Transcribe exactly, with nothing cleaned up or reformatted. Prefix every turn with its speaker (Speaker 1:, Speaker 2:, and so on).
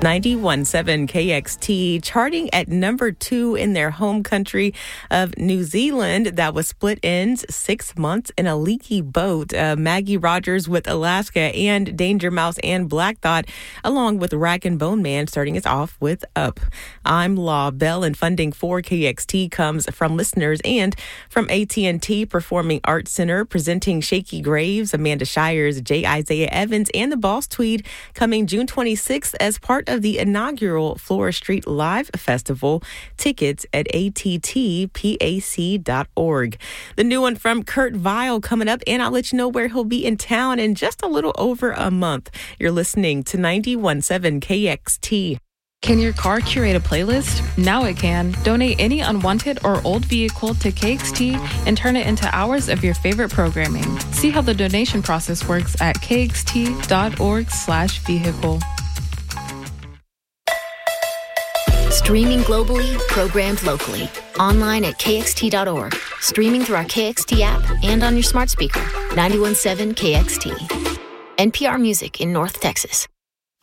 Speaker 1: ninety-one point seven K X T charting at number two in their home country of New Zealand. That was Split Ends, Six Months in a Leaky Boat. Uh, Maggie Rogers with Alaska and Danger Mouse and Black Thought, along with Rag and Bone Man, starting us off with Up. I'm Law Bell, and funding for K X T comes from listeners and from A T and T Performing Arts Center, presenting Shaky Graves, Amanda Shires, J. Isaiah Evans, and the Boss Tweed, coming June twenty-sixth as part of the inaugural Flora Street Live Festival. Tickets at A T T P A C dot org. The new one from Kurt Vile coming up, and I'll let you know where he'll be in town in just a little over a month. You're listening to ninety-one point seven K X T.
Speaker 2: Can your car curate a playlist? Now it can. Donate any unwanted or old vehicle to K X T and turn it into hours of your favorite programming. See how the donation process works at kxt.org slash vehicle.
Speaker 3: Streaming globally, programmed locally. Online at K X T dot org. Streaming through our K X T app and on your smart speaker. ninety-one point seven K X T. N P R Music in North Texas.